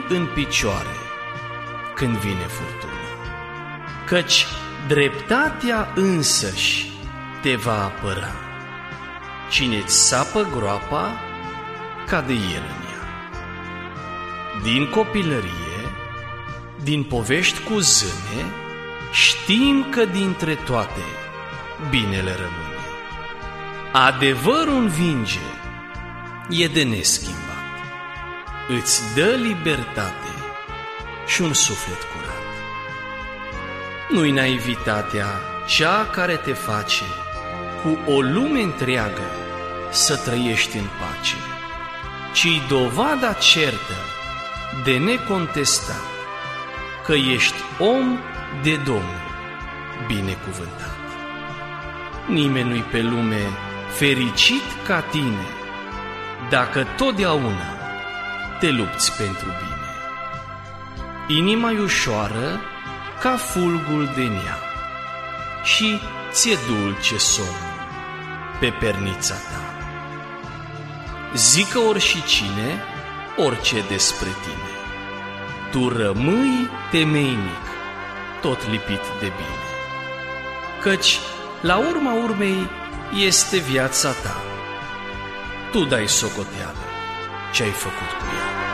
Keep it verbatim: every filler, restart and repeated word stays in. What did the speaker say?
în picioare când vine furtuna, căci dreptatea însăși te va apăra. Cine-ți sapă groapa, cade el în ea. Din copilărie, din povești cu zâne, știm că dintre toate binele rămâne. Adevărul învinge, e de neschimbat, îți dă libertate și un suflet curat. Nu-i naivitatea cea care te face cu o lume întreagă să trăiești în pace, ci-i dovada certă de necontestat că ești om de Domnul binecuvântat. Nimeni nu-i pe lume fericit ca tine dacă totdeauna te lupți pentru bine. Inima-i ușoară ca fulgul de nea și ți-e dulce somnul pe pernița ta. Zică oricine orice despre tine, tu rămâi temeinic, tot lipit de bine, căci la urma urmei este viața ta. Tu dai socoteală ce ai făcut cu ea.